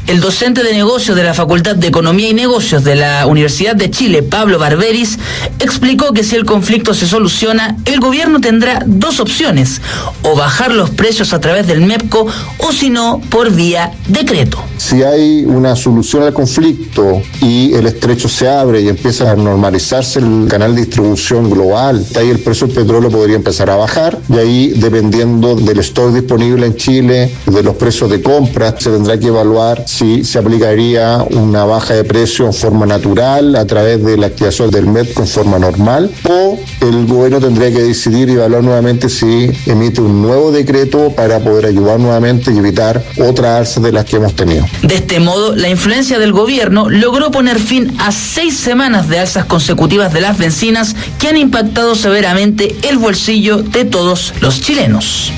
S4: El docente de negocios de la Facultad de Economía y Negocios de la Universidad de Chile, Pablo Barberis, explicó que si el conflicto se soluciona, el gobierno tendrá dos opciones: o bajar los precios a través del MEPCO, o si no, por vía decreto.
S6: Si hay una solución al conflicto y el estrecho se abre y empieza a normalizarse el canal de distribución global, ahí el precio del petróleo podría empezar a bajar, y ahí, dependiendo del stock disponible en Chile, de los precios de compra, se tendrá que evaluar si se aplicaría una baja de precio en forma natural a través de la activación del MEPCO en forma normal, o el gobierno tendría que decidir y evaluar nuevamente si emite un nuevo decreto para poder ayudar nuevamente y evitar otras alzas de las que hemos tenido.
S4: De este modo, la influencia del gobierno logró poner fin a seis semanas de alzas consecutivas de las bencinas que han impactado severamente el bolsillo de todos los chilenos.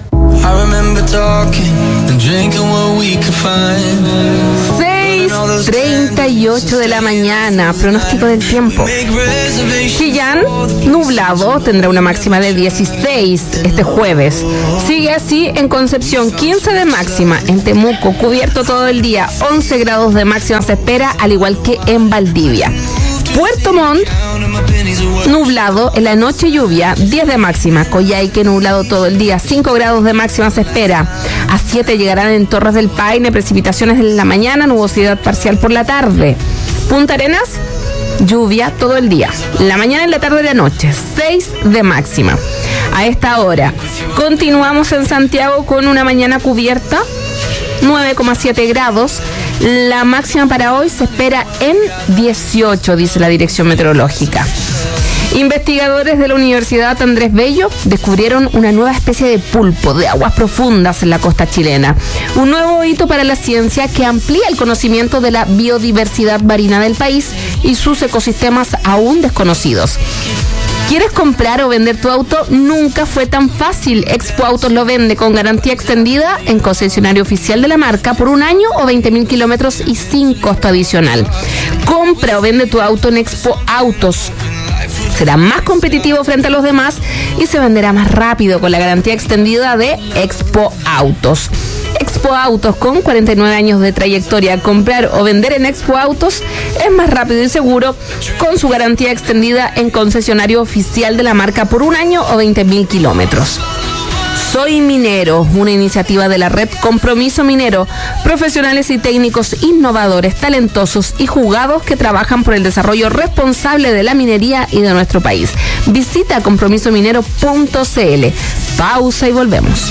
S2: seis treinta y ocho de la mañana, pronóstico del tiempo. Chillán, nublado, tendrá una máxima de dieciséis este jueves. Sigue así en Concepción, quince de máxima. En Temuco, cubierto todo el día, once grados de máxima se espera, al igual que en Valdivia. Puerto Montt, nublado, en la noche lluvia, diez de máxima. Coyhaique, nublado todo el día, cinco grados de máxima se espera. A siete llegarán en Torres del Paine, precipitaciones en la mañana, nubosidad parcial por la tarde. Punta Arenas, lluvia todo el día. La mañana, en la tarde y la noche, seis de máxima. A esta hora, continuamos en Santiago con una mañana cubierta, nueve coma siete grados. La máxima para hoy se espera en dieciocho, dice la Dirección Meteorológica. Investigadores de la Universidad Andrés Bello descubrieron una nueva especie de pulpo de aguas profundas en la costa chilena. Un nuevo hito para la ciencia que amplía el conocimiento de la biodiversidad marina del país y sus ecosistemas aún desconocidos. ¿Quieres comprar o vender tu auto? Nunca fue tan fácil. Expo Autos lo vende con garantía extendida en concesionario oficial de la marca por un año o veinte mil kilómetros y sin costo adicional. Compra o vende tu auto en Expo Autos. Será más competitivo frente a los demás y se venderá más rápido con la garantía extendida de Expo Autos. Expo Autos, con cuarenta y nueve años de trayectoria. Comprar o vender en Expo Autos es más rápido y seguro con su garantía extendida en concesionario oficial de la marca por un año o veinte mil kilómetros. Soy Minero, una iniciativa de la red Compromiso Minero, profesionales y técnicos innovadores, talentosos y jugados que trabajan por el desarrollo responsable de la minería y de nuestro país. Visita compromiso minero punto c l. Pausa y volvemos.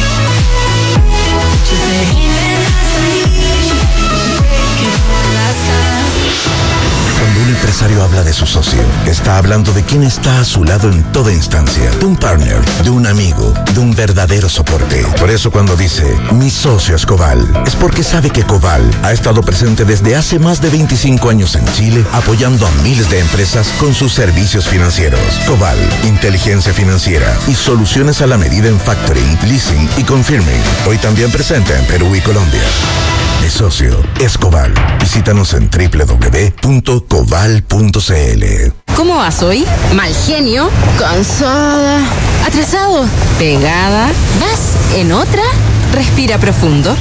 S7: Cuando un empresario habla de su socio, está hablando de quien está a su lado en toda instancia, de un partner, de un amigo, de un verdadero soporte. Por eso cuando dice, mi socio es Coval, es porque sabe que Coval ha estado presente desde hace más de veinticinco años en Chile, apoyando a miles de empresas con sus servicios financieros. Coval, inteligencia financiera y soluciones a la medida en factoring, leasing y confirming. Hoy también presente en Perú y Colombia. Mi socio es Coval. Visítanos en doble u doble u doble u punto coval punto c l.
S8: ¿Cómo vas hoy? Mal genio, cansada, atrasado, pegada. ¿Vas en otra? Respira profundo.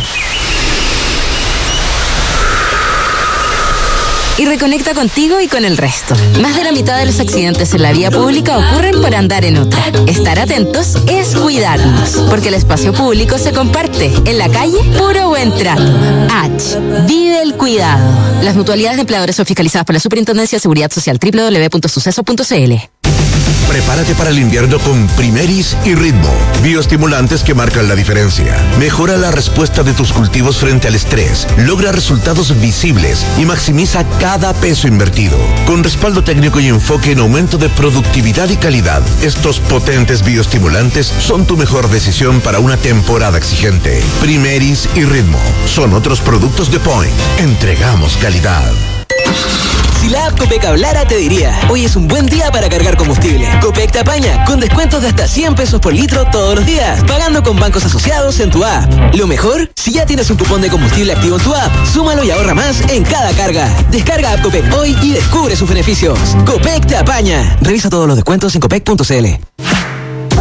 S8: Y reconecta contigo y con el resto. Más de la mitad de los accidentes en la vía pública ocurren por andar en otra. Estar atentos es cuidarnos, porque el espacio público se comparte. En la calle, puro buen trato. H. Vive el cuidado. Las mutualidades de empleadores son fiscalizadas por la Superintendencia de Seguridad Social. doble u doble u doble u punto suceso punto c l.
S7: Prepárate para el invierno con Primeris y Ritmo, bioestimulantes que marcan la diferencia. Mejora la respuesta de tus cultivos frente al estrés, logra resultados visibles y maximiza cada peso invertido. Con respaldo técnico y enfoque en aumento de productividad y calidad, estos potentes bioestimulantes son tu mejor decisión para una temporada exigente. Primeris y Ritmo son otros productos de Point. Entregamos calidad.
S9: Si la app Copec hablara, te diría, hoy es un buen día para cargar combustible. Copec te apaña, con descuentos de hasta cien pesos por litro todos los días, pagando con bancos asociados en tu app. Lo mejor, si ya tienes un cupón de combustible activo en tu app, súmalo y ahorra más en cada carga. Descarga app Copec hoy y descubre sus beneficios. Copec te apaña. Revisa todos los descuentos en copec punto c l.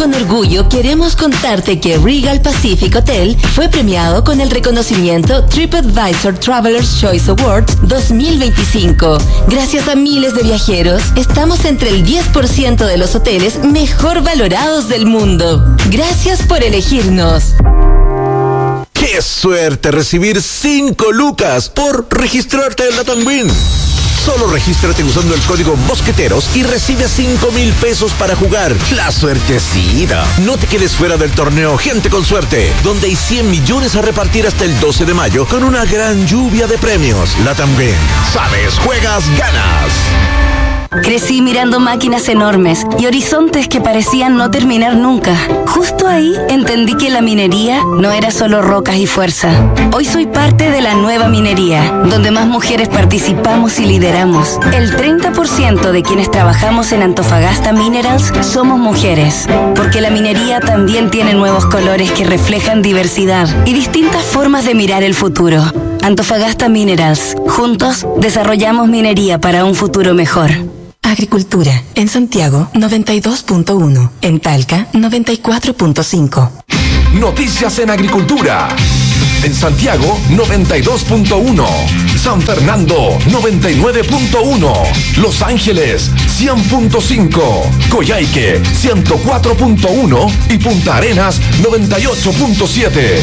S8: con orgullo queremos contarte que Regal Pacific Hotel fue premiado con el reconocimiento TripAdvisor Traveler's Choice Awards dos mil veinticinco. Gracias a miles de viajeros, estamos entre el diez por ciento de los hoteles mejor valorados del mundo. Gracias por elegirnos.
S7: ¡Qué suerte recibir cinco lucas por registrarte en Latam Win! Solo regístrate usando el código Mosqueteros y recibe cinco mil pesos para jugar. ¡La suertecita! No te quedes fuera del torneo Gente con Suerte, donde hay cien millones a repartir hasta el doce de mayo con una gran lluvia de premios. Latam Win. Sabes, juegas, ganas.
S10: Crecí mirando máquinas enormes y horizontes que parecían no terminar nunca. Justo ahí entendí que la minería no era solo rocas y fuerza. Hoy soy parte de la nueva minería, donde más mujeres participamos y lideramos. El treinta por ciento de quienes trabajamos en Antofagasta Minerals somos mujeres, porque la minería también tiene nuevos colores que reflejan diversidad y distintas formas de mirar el futuro. Antofagasta Minerals. Juntos desarrollamos minería para un futuro mejor.
S8: Agricultura. En Santiago, noventa y dos punto uno. En Talca, noventa y cuatro punto cinco.
S3: Noticias en agricultura. En Santiago, noventa y dos punto uno. San Fernando, noventa y nueve punto uno. Los Ángeles, cien punto cinco. Coyhaique, ciento cuatro punto uno. Y Punta Arenas, noventa y ocho punto siete.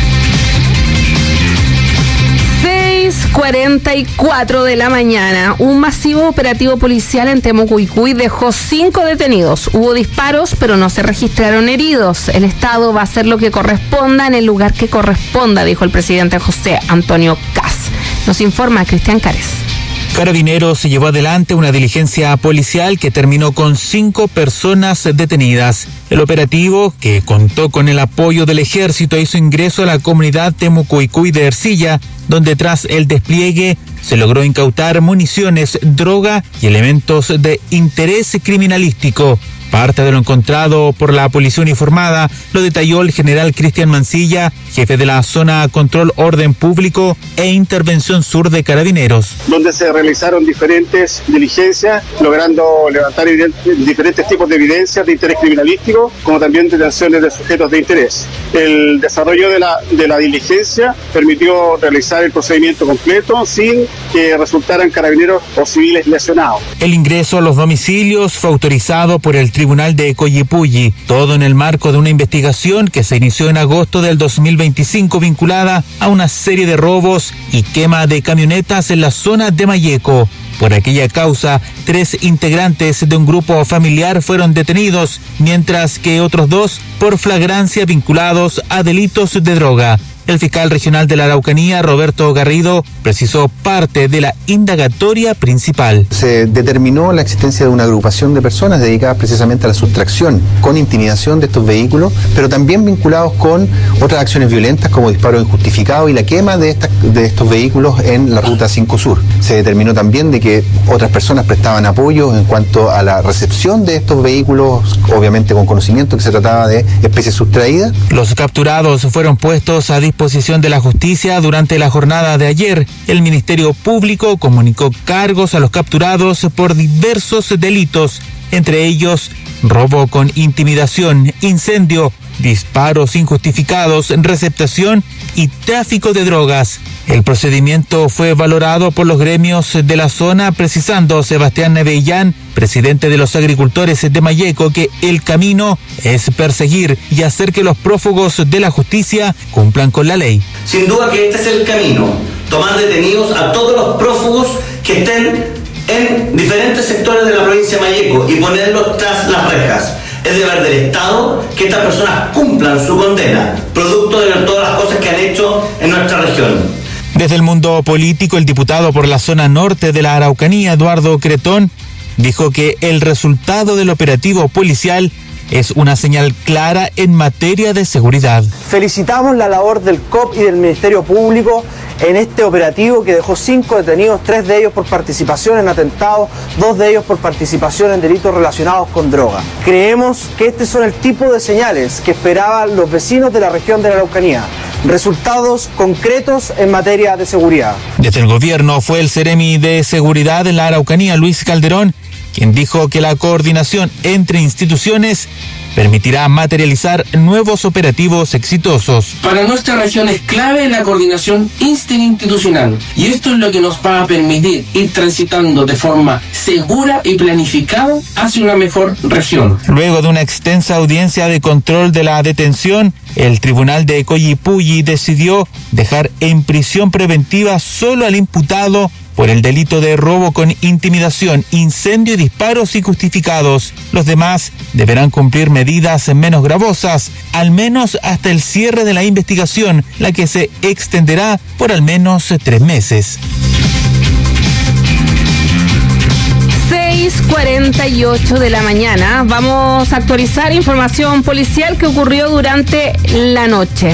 S2: cuarenta y cuatro de la mañana, un masivo operativo policial en Temucuicui dejó cinco detenidos. Hubo disparos, pero no se registraron heridos. El Estado va a hacer lo que corresponda en el lugar que corresponda, dijo el presidente José Antonio Kast. Nos informa Cristian Cárez.
S22: Carabineros llevó adelante una diligencia policial que terminó con cinco personas detenidas. El operativo, que contó con el apoyo del ejército, hizo ingreso a la comunidad Temucuicui de Ercilla, donde tras el despliegue se logró incautar municiones, droga y elementos de interés criminalístico. Parte de lo encontrado por la policía uniformada lo detalló el general Cristian Mancilla, jefe de la zona Control Orden Público e Intervención Sur de Carabineros.
S11: Donde se realizaron diferentes diligencias, logrando levantar diferentes tipos de evidencias de interés criminalístico, como también detenciones de sujetos de interés. El desarrollo de la, de la diligencia permitió realizar el procedimiento completo sin que resultaran carabineros o civiles lesionados.
S22: El ingreso a los domicilios fue autorizado por el Tribunal de Coyipulli, todo en el marco de una investigación que se inició en agosto del dos mil veinticinco vinculada a una serie de robos y quema de camionetas en la zona de Mayeco. Por aquella causa, tres integrantes de un grupo familiar fueron detenidos, mientras que otros dos por flagrancia vinculados a delitos de droga. El fiscal regional de la Araucanía, Roberto Garrido, precisó parte de la indagatoria principal.
S12: Se determinó la existencia de una agrupación de personas dedicadas precisamente a la sustracción con intimidación de estos vehículos, pero también vinculados con otras acciones violentas como disparos injustificados y la quema de, estas, de estos vehículos en la Ruta cinco Sur. Se determinó también de que otras personas prestaban apoyo en cuanto a la recepción de estos vehículos, obviamente con conocimiento que se trataba de especies sustraídas.
S22: Los capturados fueron puestos a disposición de la justicia durante la jornada de ayer. El Ministerio Público comunicó cargos a los capturados por diversos delitos, entre ellos robo con intimidación, incendio, disparos injustificados, receptación y tráfico de drogas. El procedimiento fue valorado por los gremios de la zona, precisando Sebastián Nevellán, presidente de los agricultores de Mayeco, que el camino es perseguir y hacer que los prófugos de la justicia cumplan con la ley.
S13: Sin duda que este es el camino, tomar detenidos a todos los prófugos que estén en diferentes sectores de la provincia de Mayeco y ponerlos tras las rejas. Es deber del Estado que estas personas cumplan su condena, producto de todas las cosas que han hecho en nuestra región.
S22: Desde el mundo político, el diputado por la zona norte de la Araucanía, Eduardo Cretón, dijo que el resultado del operativo policial es una señal clara en materia de seguridad.
S25: Felicitamos la labor del C O P y del Ministerio Público en este operativo que dejó cinco detenidos, tres de ellos por participación en atentados, dos de ellos por participación en delitos relacionados con droga. Creemos que estos son el tipo de señales que esperaban los vecinos de la región de la Araucanía. Resultados concretos en materia de seguridad.
S22: Desde el gobierno fue el Seremi de Seguridad en la Araucanía, Luis Calderón, quien dijo que la coordinación entre instituciones
S14: permitirá materializar nuevos operativos exitosos.
S15: Para nuestra región es clave la coordinación interinstitucional y esto es lo que nos va a permitir ir transitando de forma segura y planificada hacia una mejor región.
S14: Luego de una extensa audiencia de control de la detención, el tribunal de Collipulli decidió dejar en prisión preventiva solo al imputado por el delito de robo con intimidación, incendio y disparos injustificados. Los demás deberán cumplir medidas menos gravosas, al menos hasta el cierre de la investigación, la que se extenderá por al menos tres meses.
S2: seis cuarenta y ocho de la mañana. Vamos a actualizar información policial que ocurrió durante la noche.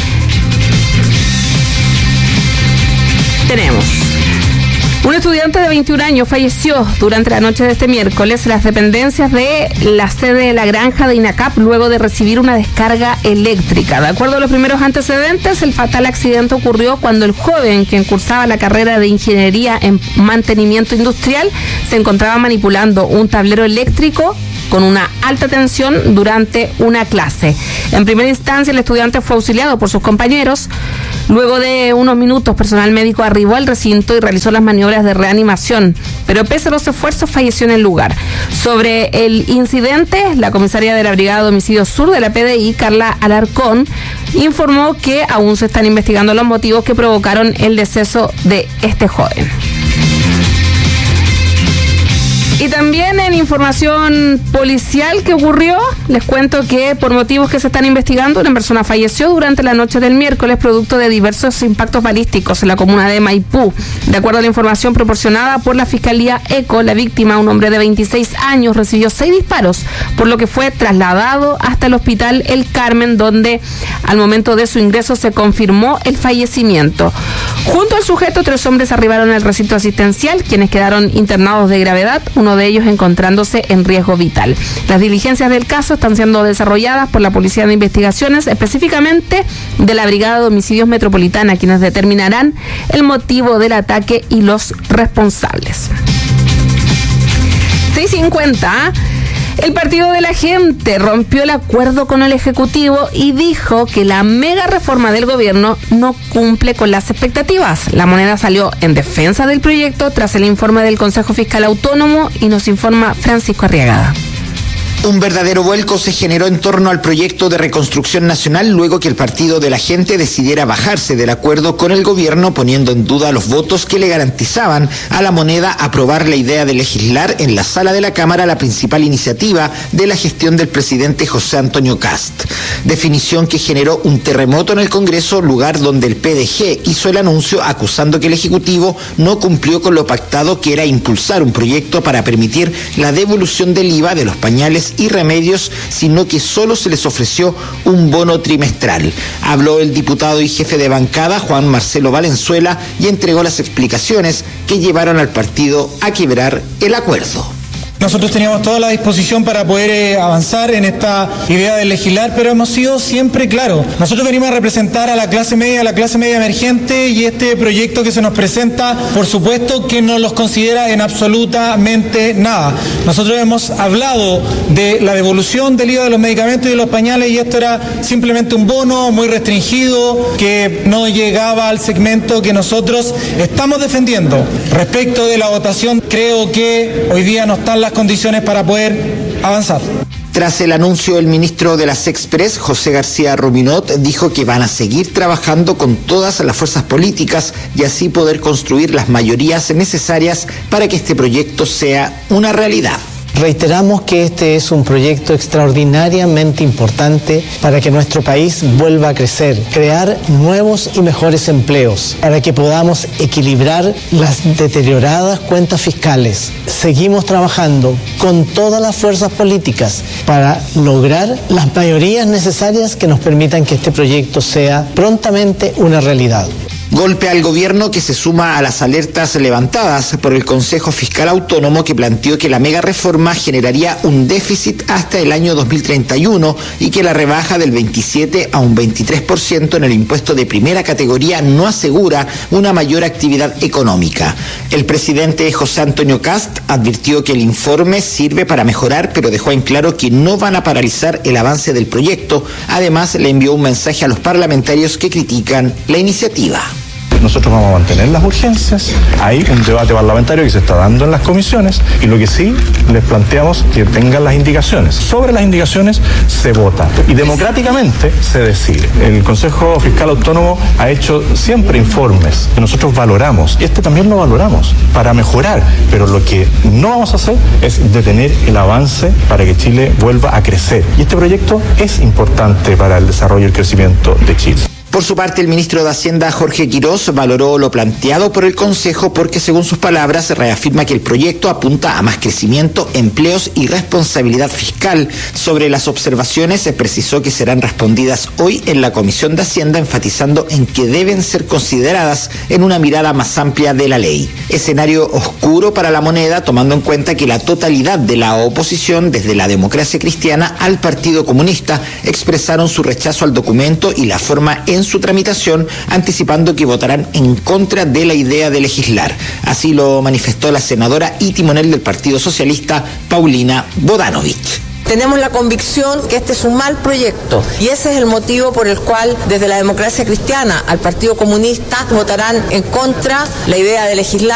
S2: Tenemos un estudiante de veintiún años falleció durante la noche de este miércoles en las dependencias de la sede de la granja de INACAP luego de recibir una descarga eléctrica. De acuerdo a los primeros antecedentes, el fatal accidente ocurrió cuando el joven, quien cursaba la carrera de Ingeniería en Mantenimiento Industrial, se encontraba manipulando un tablero eléctrico con una alta tensión durante una clase. En primera instancia, el estudiante fue auxiliado por sus compañeros. Luego de unos minutos, personal médico arribó al recinto y realizó las maniobras de reanimación, pero pese a los esfuerzos falleció en el lugar. Sobre el incidente, la comisaria de la Brigada de Homicidios Sur de la P D I, Carla Alarcón, informó que aún se están investigando los motivos que provocaron el deceso de este joven. Y también en información policial que ocurrió, les cuento que por motivos que se están investigando, una persona falleció durante la noche del miércoles producto de diversos impactos balísticos en la comuna de Maipú. De acuerdo a la información proporcionada por la Fiscalía ECO, la víctima, un hombre de veintiséis años, recibió seis disparos, por lo que fue trasladado hasta el hospital El Carmen, donde al momento de su ingreso se confirmó el fallecimiento. Junto al sujeto, tres hombres arribaron al recinto asistencial, quienes quedaron internados de gravedad, uno de ellos encontrándose en riesgo vital. Las diligencias del caso están siendo desarrolladas por la Policía de Investigaciones, específicamente de la Brigada de Homicidios Metropolitana, quienes determinarán el motivo del ataque y los responsables. seis cincuenta. El Partido de la Gente rompió el acuerdo con el Ejecutivo y dijo que la mega reforma del gobierno no cumple con las expectativas. La Moneda salió en defensa del proyecto tras el informe del Consejo Fiscal Autónomo y nos informa Francisco Arriagada.
S16: Un verdadero vuelco se generó en torno al proyecto de reconstrucción nacional luego que el Partido de la Gente decidiera bajarse del acuerdo con el gobierno, poniendo en duda los votos que le garantizaban a la Moneda aprobar la idea de legislar en la sala de la Cámara la principal iniciativa de la gestión del presidente José Antonio Kast. Definición que generó un terremoto en el Congreso, lugar donde el P D G hizo el anuncio acusando que el Ejecutivo no cumplió con lo pactado, que era impulsar un proyecto para permitir la devolución del I V A de los pañales y remedios, sino que solo se les ofreció un bono trimestral. Habló el diputado y jefe de bancada, Juan Marcelo Valenzuela, y entregó las explicaciones que llevaron al partido a quebrar el acuerdo.
S17: Nosotros teníamos toda la disposición para poder eh, avanzar en esta idea de legislar, pero hemos sido siempre claros. Nosotros venimos a representar a la clase media, a la clase media emergente, y este proyecto que se nos presenta, por supuesto que no los considera en absolutamente nada. Nosotros hemos hablado de la devolución del I V A de los medicamentos y de los pañales, y esto era simplemente un bono muy restringido que no llegaba al segmento que nosotros estamos defendiendo. Respecto de la votación, creo que hoy día no están las condiciones para poder avanzar.
S16: Tras el anuncio, el ministro de la Sexpress, José García Ruminot, dijo que van a seguir trabajando con todas las fuerzas políticas y así poder construir las mayorías necesarias para que este proyecto sea una realidad.
S18: Reiteramos que este es un proyecto extraordinariamente importante para que nuestro país vuelva a crecer, crear nuevos y mejores empleos, para que podamos equilibrar las deterioradas cuentas fiscales. Seguimos trabajando con todas las fuerzas políticas para lograr las mayorías necesarias que nos permitan que este proyecto sea prontamente una realidad.
S16: Golpe al gobierno que se suma a las alertas levantadas por el Consejo Fiscal Autónomo, que planteó que la mega reforma generaría un déficit hasta el año dos mil treinta y uno y que la rebaja del veintisiete a un veintitrés por ciento en el impuesto de primera categoría no asegura una mayor actividad económica. El presidente José Antonio Kast advirtió que el informe sirve para mejorar, pero dejó en claro que no van a paralizar el avance del proyecto. Además, le envió un mensaje a los parlamentarios que critican la iniciativa.
S1: Nosotros vamos a mantener las urgencias. Hay un debate parlamentario que se está dando en las comisiones y lo que sí les planteamos que tengan las indicaciones. Sobre las indicaciones se vota y democráticamente se decide. El Consejo Fiscal Autónomo ha hecho siempre informes que nosotros valoramos y este también lo valoramos para mejorar, pero lo que no vamos a hacer es detener el avance para que Chile vuelva a crecer. Y este proyecto es importante para el desarrollo y el crecimiento de Chile.
S16: Por su parte, el ministro de Hacienda, Jorge Quirós, valoró lo planteado por el Consejo porque, según sus palabras, reafirma que el proyecto apunta a más crecimiento, empleos y responsabilidad fiscal. Sobre las observaciones, se precisó que serán respondidas hoy en la Comisión de Hacienda, enfatizando en que deben ser consideradas en una mirada más amplia de la ley. Escenario oscuro para la moneda, tomando en cuenta que la totalidad de la oposición, desde la Democracia Cristiana al Partido Comunista, expresaron su rechazo al documento y la forma en su tramitación, anticipando que votarán en contra de la idea de legislar. Así lo manifestó la senadora y timonel del Partido Socialista, Paulina Bodanovich.
S5: Tenemos la convicción que este es un mal proyecto y ese es el motivo por el cual desde la Democracia Cristiana al Partido Comunista votarán en contra la idea de legislar.